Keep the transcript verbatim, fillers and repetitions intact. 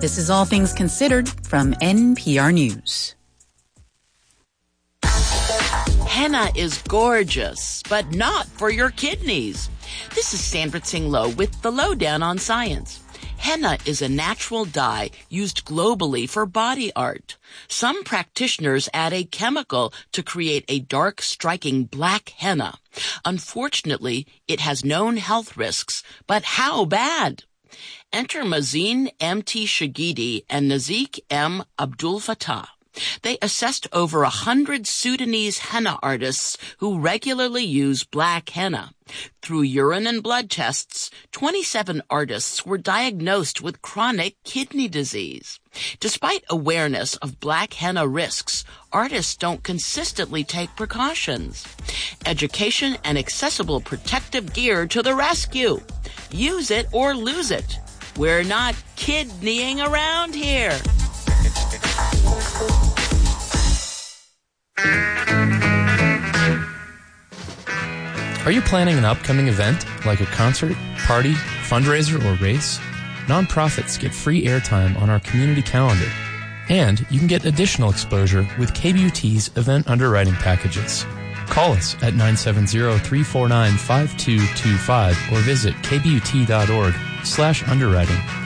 This is All Things Considered from N P R News. Henna is gorgeous, but not for your kidneys. This is Sandra Tsing Loh with the Lowdown on Science. Henna is a natural dye used globally for body art. Some practitioners add a chemical to create a dark, striking black henna. Unfortunately, it has known health risks, but how bad? Enter Mazin M T Shagidi and Nazik M Abdul Fattah. They assessed over a hundred Sudanese henna artists who regularly use black henna. Through urine and blood tests, twenty-seven artists were diagnosed with chronic kidney disease. Despite awareness of black henna risks, artists don't consistently take precautions. Education and accessible protective gear to the rescue. Use it or lose it. We're not kidneying around here. Are you planning an upcoming event like a concert, party, fundraiser, or race? Nonprofits get free airtime on our community calendar, and you can get additional exposure with K B U T's event underwriting packages. Call us at nine seven zero, three four nine, five two two five or visit k b u t dot org slash underwriting.